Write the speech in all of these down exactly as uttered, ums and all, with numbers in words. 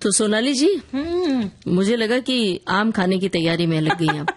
तो सोनाली जी, मुझे लगा कि आम खाने की तैयारी में लग गई आप।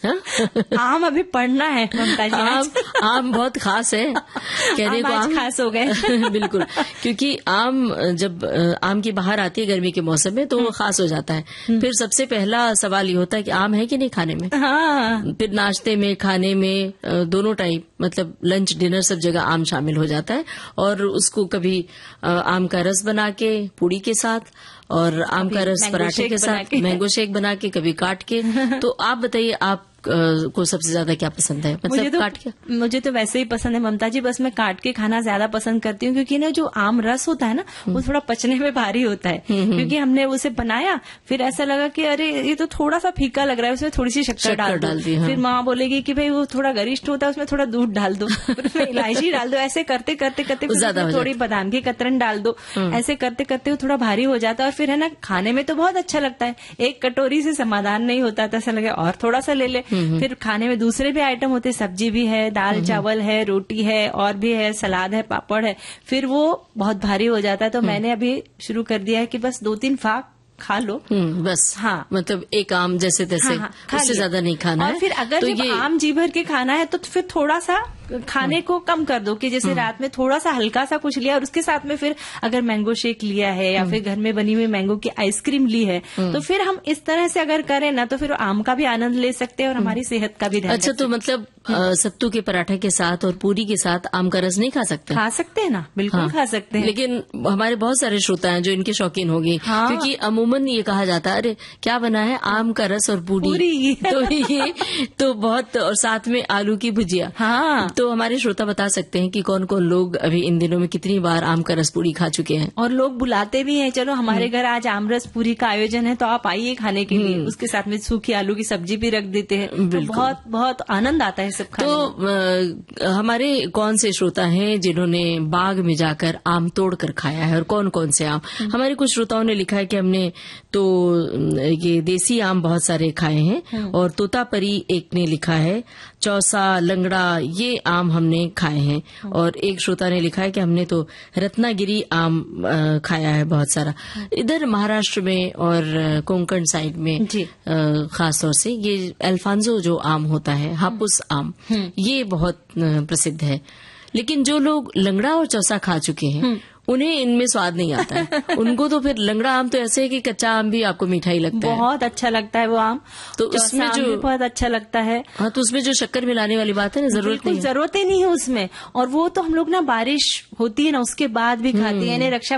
आम अभी पढ़ना है ममता जी। आम आम बहुत खास है, कहने आम को आज आम खास हो गए। बिल्कुल, क्योंकि आम जब आम की बहार आती है गर्मी के मौसम में तो वो खास हो जाता है। फिर सबसे पहला सवाल ये होता है कि आम है कि नहीं खाने में। हाँ। फिर नाश्ते में, खाने में, दोनों टाइम, मतलब लंच डिनर सब जगह आम शामिल हो जाता है। और उसको कभी आम का रस बना के पूड़ी के साथ, और आम का रस पराठे के साथ, मैंगो शेक बना के, कभी काट के। तो आप बताइए, आप को सबसे ज्यादा क्या पसंद है? मतलब मुझे तो, काट के? मुझे तो वैसे ही पसंद है ममता जी, बस मैं काट के खाना ज्यादा पसंद करती हूँ, क्योंकि ना जो आम रस होता है ना वो थोड़ा पचने में भारी होता है। क्योंकि हमने उसे बनाया, फिर ऐसा लगा कि अरे ये तो थोड़ा सा फीका लग रहा है, उसमें थोड़ी सी शक्कर डाल दो। हाँ। फिर माँ बोलेगी कि भाई वो थोड़ा गरिष्ठ होता है, उसमें थोड़ा दूध डाल दो, उसमें इलायची डाल दो। ऐसे करते करते करते थोड़ी बादाम की कतरन डाल दो। ऐसे करते करते वो थोड़ा भारी हो जाता है। और फिर है ना, खाने में तो बहुत अच्छा लगता है, एक कटोरी से समाधान नहीं होता, तो ऐसा लगे और थोड़ा सा ले ले। फिर खाने में दूसरे भी आइटम होते हैं, सब्जी भी है, दाल चावल है, रोटी है, और भी है, सलाद है, पापड़ है, फिर वो बहुत भारी हो जाता है। तो मैंने अभी शुरू कर दिया है कि बस दो तीन फाक खा लो, बस। हाँ, मतलब एक आम जैसे तैसे, हाँ, हाँ, उससे ज्यादा नहीं खाना और है। फिर अगर तो जब ये आम जी भर के खाना है तो फिर थोड़ा सा खाने को कम कर दो, कि जैसे रात में थोड़ा सा हल्का सा कुछ लिया, और उसके साथ में फिर अगर मैंगो शेक लिया है, या फिर घर में बनी हुई मैंगो की आइसक्रीम ली है, तो फिर हम इस तरह से अगर करें ना, तो फिर आम का भी आनंद ले सकते हैं और हमारी सेहत का भी ध्यान। अच्छा, तो मतलब सत्तू के पराठे के साथ और पूरी के साथ आम का रस नहीं खा सकते? खा सकते हैं ना, बिल्कुल खा सकते हैं। लेकिन हमारे बहुत सारे श्रोता हैं जो इनके शौकीन हो गए, क्योंकि अमूमन ये कहा जाता है, अरे क्या बना है, आम का रस और पूरी। तो ये तो बहुत, और साथ में आलू की भुजिया। हाँ। तो हमारे श्रोता बता सकते हैं कि कौन कौन लोग अभी इन दिनों में कितनी बार आम का रस पूरी खा चुके हैं। और लोग बुलाते भी हैं, चलो हमारे घर आज आम रस पूरी का आयोजन है, तो आप आइए खाने के लिए। उसके साथ में सूखी आलू की सब्जी भी रख देते हैं, तो बहुत बहुत आनंद आता है सब खाने में। तो आ, हमारे कौन से श्रोता हैं जिन्होंने बाग में जाकर आम तोड़ कर खाया है, और कौन कौन से आम? हमारे कुछ श्रोताओं ने लिखा है कि हमने तो ये देसी आम बहुत सारे खाए हैं, और तोतापरी एक ने लिखा है, चौसा, लंगड़ा, ये आम हमने खाए हैं। और एक श्रोता ने लिखा है कि हमने तो रत्नागिरी आम खाया है बहुत सारा। इधर महाराष्ट्र में और कोंकण साइड में खास तौर से ये अल्फांसो जो आम होता है, हापुस आम, ये बहुत प्रसिद्ध है। लेकिन जो लोग लंगड़ा और चौसा खा चुके हैं उन्हें इनमें स्वाद नहीं आता है। उनको तो फिर लंगड़ा आम तो ऐसे है कि कच्चा आम भी आपको मीठा ही लगता है, बहुत अच्छा लगता है वो आम। तो उसमें जो बहुत अच्छा लगता है। हाँ, तो उसमें जो शक्कर मिलाने वाली बात है ना, जरूरत नहीं, जरूरत ही नहीं है उसमें। और वो तो हम लोग ना बारिश होती है ना उसके बाद भी खाते हैं, रक्षा